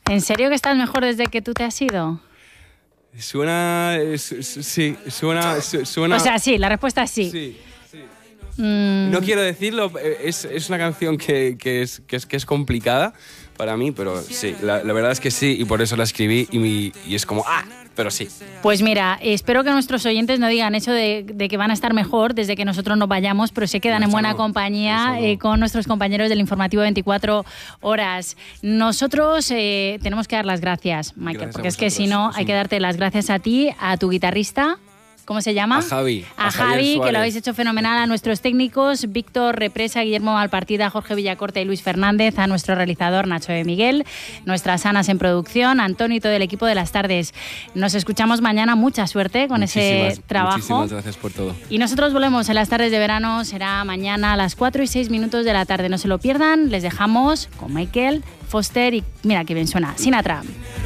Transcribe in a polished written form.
¿En serio que estás mejor desde que tú te has ido? Suena... suena... O sea, sí, la respuesta es sí. Sí. No quiero decirlo, es una canción que es complicada para mí, pero sí, la verdad es que sí, y por eso la escribí y es como, pero sí. Pues mira, espero que nuestros oyentes no digan eso de que van a estar mejor desde que nosotros nos vayamos, pero se quedan en buena compañía con nuestros compañeros del informativo 24 horas. Nosotros tenemos que dar las gracias, Michael, porque es que si no hay que darte las gracias a ti, a tu guitarrista. ¿Cómo se llama? A Javi. A Javi, que lo habéis hecho fenomenal. A nuestros técnicos, Víctor Represa, Guillermo Malpartida, Jorge Villacorta y Luis Fernández. A nuestro realizador, Nacho de Miguel. Nuestras Anas en producción. Antonio y todo el equipo de Las Tardes. Nos escuchamos mañana. Mucha suerte con ese trabajo. Muchísimas gracias por todo. Y nosotros volvemos en Las Tardes de Verano. Será mañana a las 4:06 de la tarde. No se lo pierdan. Les dejamos con Michael Foster y mira que bien suena Sinatra.